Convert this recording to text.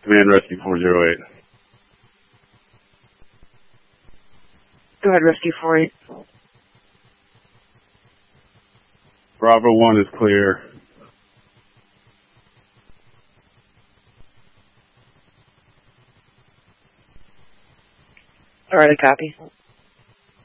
Command Rescue 408. Go ahead, Rescue 48. Bravo 1 is clear. All right, I copy.